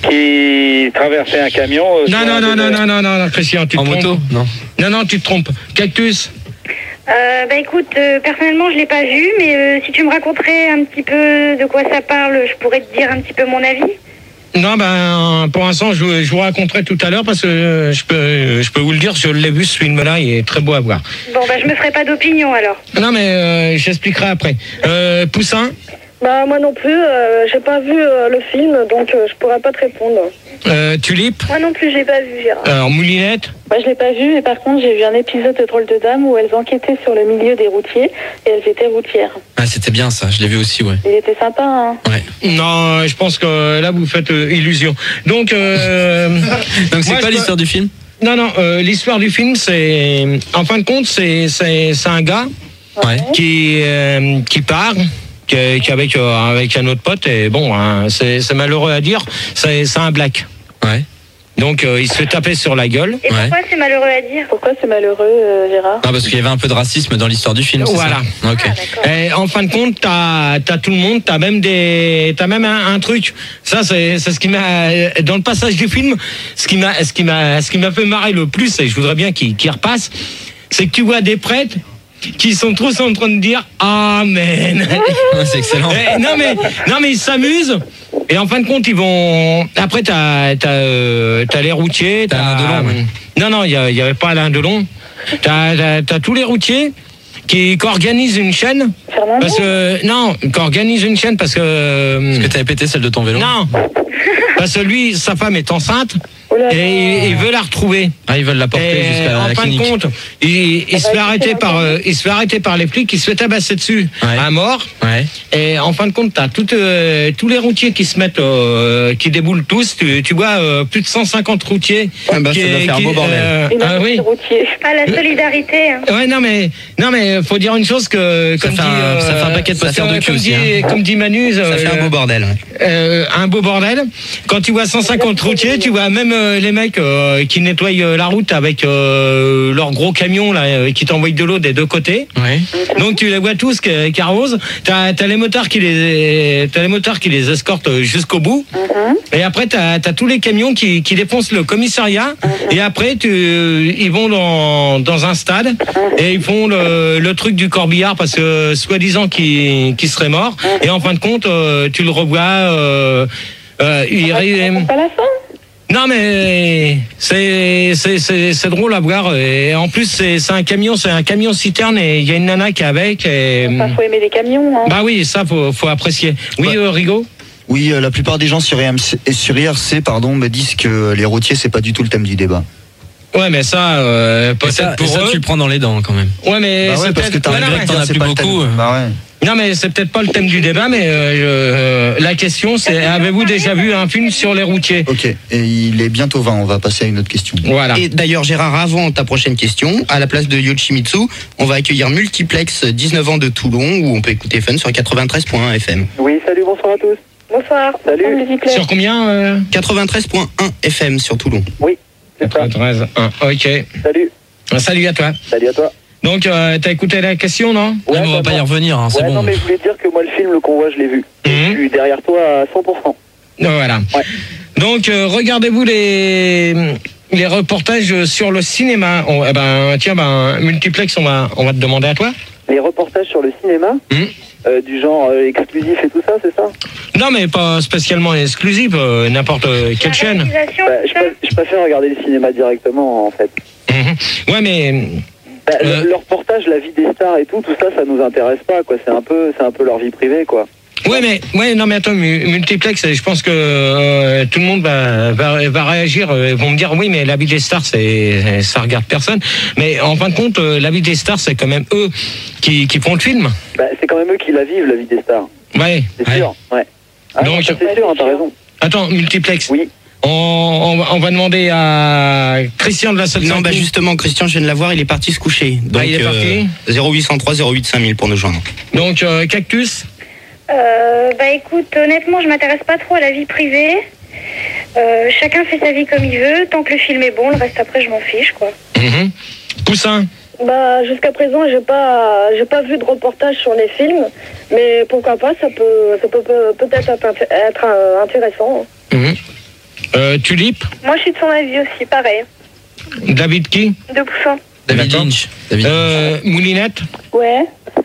qui traversait un camion. euh, Non, sur non, un non, non, désert. non, non, non, non, Christian, tu te En trompes. moto? Non. Non, non, tu te trompes. Cactus. Euh, bah écoute, euh, personnellement je l'ai pas vu, mais euh, si tu me raconterais un petit peu de quoi ça parle, je pourrais te dire un petit peu mon avis. Non, ben, pour l'instant, je, je vous raconterai tout à l'heure parce que euh, je peux, je peux vous le dire, je l'ai vu ce film-là, il est très beau à voir. Bon bah je me ferai pas d'opinion alors. Non, mais euh, j'expliquerai après. Euh, Poussin, Bah moi non plus, euh, j'ai pas vu euh, le film, donc euh, je pourrais pas te répondre. euh, Tulipe, Moi non plus, j'ai pas vu, Gérard. alors Moulinette, Moi je l'ai pas vu, mais par contre j'ai vu un épisode de Drôle de Dames où elles enquêtaient sur le milieu des routiers et elles étaient routières. Ah, c'était bien ça, je l'ai vu aussi, ouais. Il était sympa, hein. Ouais. non, je pense que là, vous faites euh, illusion. Donc, euh, Donc c'est moi, pas je l'histoire du film? non, non, euh, l'histoire du film, c'est, en fin de compte, c'est, c'est, c'est un gars Ouais. qui, euh, qui part, qui, est- qui est avec, euh, avec un autre pote, et bon, hein, c'est, c'est malheureux à dire, c'est, c'est un black. Ouais. Donc, euh, il se fait taper sur la gueule. Et Ouais. pourquoi c'est malheureux à dire? Pourquoi c'est malheureux, euh, Gérard? Ah, parce qu'il y avait un peu de racisme dans l'histoire du film, c'est Voilà. ça? Ok. Ah, d'accord. Et en fin de compte, t'as, t'as tout le monde, t'as même des, t'as même un, un truc. Ça, c'est, c'est ce qui m'a, dans le passage du film, ce qui m'a, ce qui m'a, ce qui m'a fait marrer le plus, et je voudrais bien qu'il, qu'il repasse, c'est que tu vois des prêtres qui sont tous en train de dire Amen. Ouais, c'est excellent. Eh, non mais, non mais ils s'amusent. Et en fin de compte, ils vont. Après, t'as, t'as, euh, t'as les routiers. T'as Alain Delon, ouais. Non, non, il y, a- il y avait pas Alain Delon. T'as, t'as, t'as tous les routiers qui, qui organisent une chaîne. Fernando? Parce que non, qui organisent une chaîne parce que. euh, Est-ce que t'avais pété celle de ton vélo? Non. Parce que lui, sa femme est enceinte. Oh là là. Et il, il veut la retrouver. Ah, ils veulent la porter Et jusqu'à en la fin clinique. de compte, il, il se fait arrêter par, euh, il se fait arrêter par les flics, il se fait tabasser dessus Ouais. à mort. Ouais. Et en fin de compte, t'as tout, euh, tous les routiers qui se mettent, euh, qui déboulent tous. Tu, tu vois, euh, plus de cent cinquante routiers. Ah bah, qui, ça doit faire un qui, beau bordel. euh, Il ah a oui. routier. Ah, la solidarité. Hein. Ouais, non mais, non mais, faut dire une chose que, Ça comme fait dit, un- ça fait un paquet de ça posters fait- de cul comme aussi, dit, hein. comme dit Manu, Ça euh, fait un beau bordel. ouais. euh, un beau bordel. Quand tu vois cent cinquante routiers, tu vois même euh, les mecs euh, qui nettoient euh, la route avec euh, leur gros camion là, euh, qui t'envoient de l'eau des deux côtés. Ouais. Donc tu les vois tous qui, qui arrosent. T'as, t'as les motards qui les, t'as les motards qui les escortent jusqu'au bout. Et après t'as, t'as tous les camions qui, qui défoncent le commissariat. Et après tu, ils vont dans, dans un stade et ils font le, le truc du corbillard parce que soi-disant qu'il, qu'il serait mort. Et en fin de compte, euh, tu le revois. Euh, euh, il, Pas la fin? non mais c'est c'est c'est c'est drôle à voir et en plus c'est c'est un camion c'est un camion citerne et il y a une nana qui est avec et Enfin, faut aimer les camions, hein. bah oui ça faut faut apprécier. Oui euh, Rigaud. Oui, euh, la plupart des gens sur I R C, sur I R C pardon, me disent que les routiers, c'est pas du tout le thème du débat. Ouais mais ça euh, Et peut-être ça, et pour ça, eux. tu le prends dans les dents quand même. Ouais mais Bah c'est ouais, parce peut-être que t'as ouais, non, regret mais- que t'en as c'est plus pas le thème. beaucoup. Bah ouais. non mais c'est peut-être pas le thème du débat mais euh, je- euh, la question c'est avez-vous déjà vu un film sur les routiers? Ok, et il est bientôt vingt, on va passer à une autre question. Voilà. Et d'ailleurs, Gérard, avant ta prochaine question, à la place de Yoshimitsu, on va accueillir Multiplex, dix-neuf ans de Toulon, où on peut écouter Fun sur quatre-vingt-treize point un F M. Oui, salut, bonsoir à tous. Bonsoir. Salut. Bonsoir, Multiplex. Sur combien euh... quatre-vingt-treize point un F M sur Toulon. Oui, c'est ça. treize, un. Ok. Salut. Salut à toi. Salut à toi. Donc euh, t'as écouté la question non? Ouais, Même on va bah, pas y moi- revenir, hein, c'est Ouais, bon. non, mais je voulais te dire que moi, le film, le convoi, je l'ai vu. Mhm. Je suis derrière toi à cent pour cent. Voilà. Ouais. Donc, euh, regardez-vous les, les reportages sur le cinéma. On- eh ben, tiens, ben, Multiplex, on va, on va te demander à toi. Les reportages sur le cinéma, Mhm. euh, du genre euh, exclusif et tout ça, c'est ça? Non, mais pas spécialement exclusif, euh, n'importe quelle La chaîne. réalisation, Bah, tout je, ça. pré- je préfère regarder le cinéma directement, en fait. Mhm. Ouais, mais Bah, le- Euh. Le, reportage, la vie des stars et tout, tout ça, ça nous intéresse pas, quoi. C'est un peu, c'est un peu leur vie privée, quoi. ouais, mais ouais, non, mais attends, mu- Multiplex, je pense que euh, tout le monde va, va, va réagir. euh, Ils vont me dire oui, mais la vie des stars, c'est ça regarde personne. Mais en fin de compte, euh, la vie des stars, c'est quand même eux qui, qui font le film. Bah, c'est quand même eux qui la vivent, la vie des stars. Ouais. C'est ouais. sûr, ouais. Ah, Donc, ça, c'est sûr, hein, t'as raison. attends, multiplex. Oui. On, on, on va demander à Christian de la salle. Non, bah justement, Christian, je viens de la voir, il est parti se coucher. Donc, Ah, il est parti euh, zéro huit cent trois zéro huit cinq mille pour nous joindre. Donc, euh, Cactus. Euh, bah écoute, honnêtement, je m'intéresse pas trop à la vie privée. Euh, chacun fait sa vie comme il veut. Tant que le film est bon, le reste après, je m'en fiche, quoi. Mm-hmm. Poussin. Bah, jusqu'à présent, j'ai pas, j'ai pas vu de reportage sur les films, mais pourquoi pas, ça peut, ça peut peut- peut-être être, int- être euh, intéressant. Mm-hmm. Euh, Tulipe. Moi, je suis de son avis aussi, pareil. David qui? De Poussin. David D'accord. Lynch. David Euh, Moulinette. Ouais.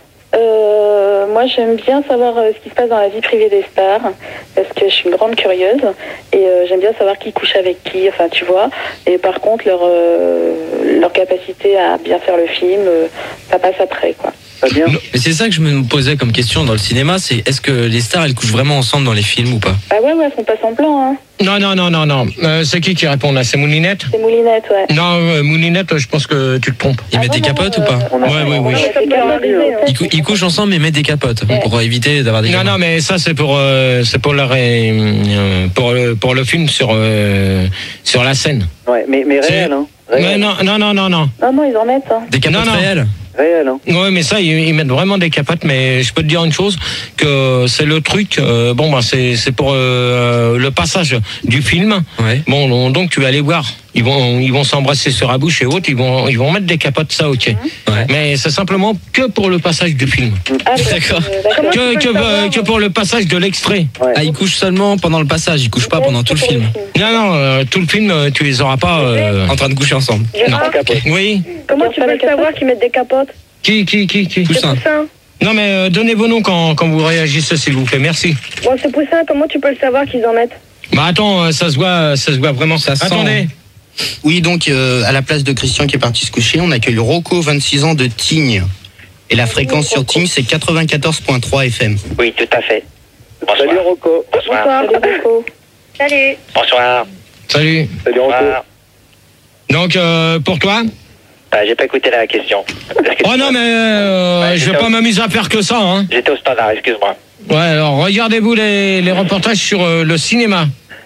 Euh, moi, j'aime bien savoir euh, ce qui se passe dans la vie privée des stars, parce que je suis une grande curieuse, et euh, j'aime bien savoir qui couche avec qui, enfin, tu vois. Et par contre, leur, euh, leur capacité à bien faire le film, euh, ça passe après, quoi. Pas bien. Mais c'est ça que je me posais comme question dans le cinéma, c'est est-ce que les stars elles couchent vraiment ensemble dans les films ou pas? Ah ouais, ouais, elles font pas semblant, hein. Non, non, non, non, non. Euh, c'est qui qui répond là? C'est Moulinette? C'est Moulinette, ouais. Non, euh, Moulinette, je pense que tu te trompes. Ils mettent des capotes ou pas? On a- Ouais, ouais, oui. Ça peut arriver, hein. Ils, cou- ils couchent ensemble mais mettent des capotes pour éviter d'avoir des Non, gamins. non, mais ça c'est pour euh, c'est pour le ré- euh, pour le pour le film sur euh, sur la scène. Ouais, mais, mais C'est- réel, hein. Mais Réel, non, non, non, non, non. Non, non, ils en mettent, hein. Des capotes Non, non. réelles? réel, hein. Ouais, mais ça, ils, ils mettent vraiment des capotes. Mais je peux te dire une chose, que c'est le truc. euh, bon, bah, c'est c'est pour euh, le passage du film. Ouais. Bon, on- donc tu vas aller voir. Ils vont ils vont s'embrasser sur la bouche et autres. Ils vont ils vont mettre des capotes, ça, ok. Ouais. Mais c'est simplement que pour le passage du film. Ah, donc, D'accord. euh, d'accord. Que que, euh, que pour le passage de l'extrait. Ouais. Ah, ils couchent seulement pendant le passage, ils couchent pas pendant tout le film. Non, non, euh, tout le film, euh, tu les auras pas. euh, En train de coucher ensemble. Non. Oui. Comment tu peux le savoir qu'ils mettent des capotes? Qui, qui, qui, qui Poussin. C'est Poussin. Non, mais euh, donnez vos noms quand, quand vous réagissez, s'il vous plaît. Merci. Bon, c'est Poussin, comment tu peux le savoir qu'ils en mettent? Bah attends, euh, ça se voit, ça se voit vraiment. Ça sent. Attendez. Oui, donc euh, à la place de Christian qui est parti se coucher, on accueille Rocco, vingt-six ans, de Tignes. Et la fréquence sur Tignes, c'est quatre-vingt-quatorze virgule trois F M. Oui, tout à fait. Salut Rocco. Bonsoir. Salut, Rocco. Salut. Bonsoir. Salut. Salut Rocco. Bonsoir. Donc, euh, pour toi Ah, j'ai pas écouté la question. Parce que- Oh non, mais euh, Ouais, je vais j'étais pas au- m'amuser à faire que ça, hein. J'étais au standard, excuse-moi. Ouais, alors regardez-vous les, les reportages sur euh, le cinéma.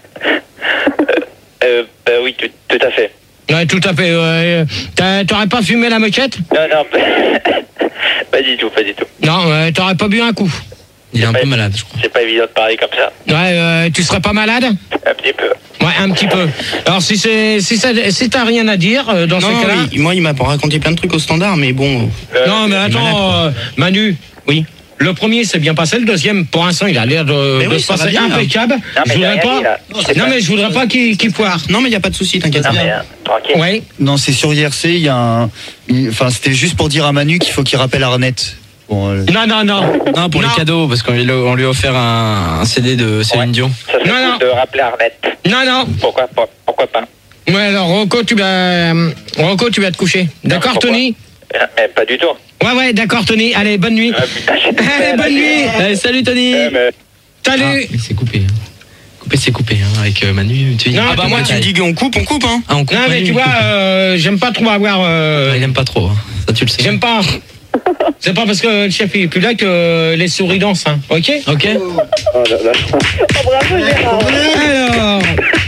Euh, bah oui, tout, tout à fait. Ouais, tout à fait. Ouais. T'as- T'aurais pas fumé la moquette? Non, non, pas du tout, pas du tout. Non, euh, t'aurais pas bu un coup. Il est un Ouais. peu malade, je crois. C'est pas évident de parler comme ça. Ouais, euh, tu serais pas malade? Un petit peu. Ouais, un petit peu. Alors si c'est si ça si t'as rien à dire euh, dans Non, ce cas-là. oui, moi il m'a raconté plein de trucs au standard, mais bon. Euh, Non, mais attends, euh, Manu. Oui. Le premier c'est bien passé, le deuxième pour l'instant il a l'air de, Mais de oui, se ça va passer bien, là. impeccable. Non, mais je j'ai voudrais rien pas. dit, là. C'est Non pas- mais je voudrais pas qu'il qu'il foire. Non, mais il n'y a pas de souci, t'inquiète Non, pas. mais euh, tranquille. Ouais. Non, c'est sur I R C, il y a un. il- Enfin, c'était juste pour dire à Manu qu'il faut qu'il rappelle Arnett. Bon, euh, Non non non. Non, pour Non. les cadeaux, parce qu'on lui, a- on lui a offert un, un C D de Céline Ouais. Dion. Ça serait Non, cool non. de rappeler Arnett. Non non. Pourquoi pas? Pourquoi pas? Ouais alors Rocco tu vas euh, Rocco tu vas te coucher. D'accord pourquoi Tony? Euh, Mais pas du tout. Ouais ouais d'accord Tony. Allez bonne nuit. Ah, putain, j'ai- Allez bonne nuit. Allez, salut Tony. Euh, mais- Ah, Salut. mais c'est coupé. hein. Coupé, c'est coupé, hein, avec euh, Manu. Tu Non, ah bah, Moi, tu me dis qu'on coupe, on coupe, hein. Ah, on coupe Non mais Manu, tu on vois coupe. euh, j'aime pas trop avoir. euh, Ah, il aime pas trop, hein. Ça tu le sais. J'aime pas. C'est pas parce que le chef il est plus là que les souris dansent, hein. Ok? Ok. Oh là là. Oh, bravo Gérard. Alors,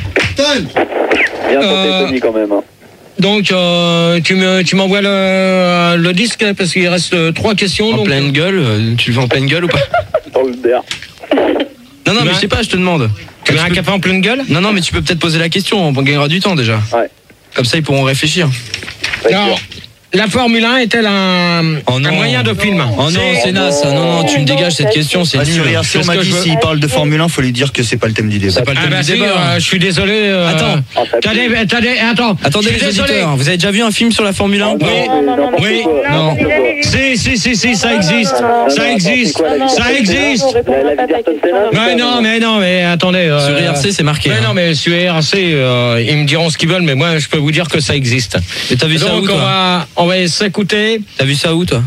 Bien tenté Euh, Tony quand même. Hein. donc euh, tu me tu m'envoies le, le disque parce qu'il reste euh, trois questions. En donc, pleine gueule, euh, tu le veux en pleine gueule ou pas? Dans le der. Non, non, Tu mais veux je sais pas, je te demande. Tu veux un peux- café en pleine gueule? Non, non, mais tu peux peut-être poser la question, on gagnera du temps déjà. Ouais. Comme ça, ils pourront réfléchir. Non. La Formule un est-elle un, Oh non. un moyen de film? Oh non, c'est naze, ça. Non, non, tu me dégages cette question, c'est ah, sur nul. I R C, on Parce m'a que dit je veux- s'il parle de Formule un, faut lui dire que c'est pas le thème du débat. C'est pas le Ah thème bah du si, débat. euh, je suis désolé. euh, Attends. Oh, ça T'as pue. des, t'as des, attends. Attendez je suis les désolé. auditeurs, vous avez déjà vu un film sur la Formule un ou pas? Oui. Non, non, non, Oui. Non. j'ai jamais vu. Si, si, si, si, ça existe. non, Ça non, existe. c'est quoi, la vie Ça d'Ayrton existe. On répondra La- la pas à vie ta d'Ayrton question. Senna, Mais non, mais non, mais attendez. euh, Sur I R C, c'est marqué. Mais hein. non, mais sur I R C, euh, ils me diront ce qu'ils veulent, mais moi, je peux vous dire que ça existe. Et t'as vu ça où, Donc, on toi? va, on va s'écouter. T'as vu ça où, toi?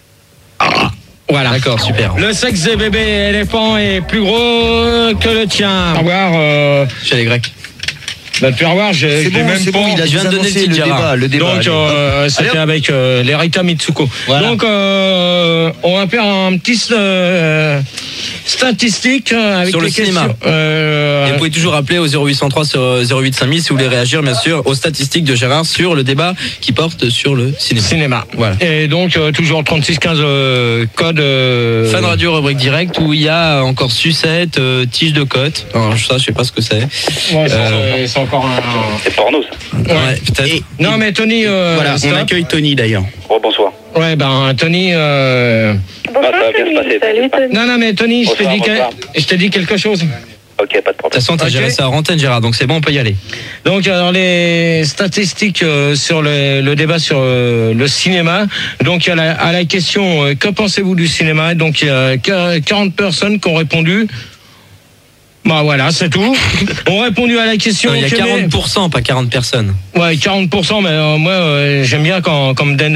Voilà. D'accord, super. Le sexe des bébés éléphants est plus gros que le tien. Au revoir. Euh, Chez les Grecs. bah, tu vas voir, j'ai C'est j'ai bon, même c'est pas. bon, il a Je viens déjà de donner le annoncé titre, le Gérard. débat. Le débat Donc, allez. euh, c'était avec euh, les Rita Mitsuko. Voilà. Donc, euh, on va faire un petit, euh, statistiques euh, avec sur les le cinéma. Euh, Et vous pouvez toujours appeler au zéro huit cent trois sur zéro huit cinq mille si vous voulez réagir, bien sûr, aux statistiques de Gérard sur le débat qui porte sur le cinéma. Cinéma. Voilà. Et donc, euh, toujours trente-six quinze euh, code. Euh... Fan Radio rubrique direct où il y a encore sucette, euh, tige de côte. Alors, ça, je sais pas ce que c'est. Ouais, Euh, c'est encore un. C'est porno, ça. Ouais, peut-être. Et- Non, mais Tony. Euh, Voilà, stop. on accueille Tony d'ailleurs. Oh, bonsoir. Ouais, ben, Tony. Euh... Bonsoir, Ah, ça va bien se Tony. passer. Salut Tony. Non, non, mais Tony, je t'ai Bonsoir, dit, que- bonsoir. je t'ai dit quelque chose. Ok, pas de De toute problème. façon, t'as Ok. géré ça à antenne, Gérard, donc c'est bon, on peut y aller. Donc, alors, les statistiques euh, sur le, le débat sur euh, le cinéma. Donc, à la, à la question, euh, que pensez-vous du cinéma? Donc, il y a qu- quarante personnes qui ont répondu. Bah voilà, c'est tout. On répondu à la question. Non, il y a quel est- quarante pour cent, pas quarante personnes. Ouais, quarante pour cent, mais euh, moi, euh, j'aime bien quand, quand me donne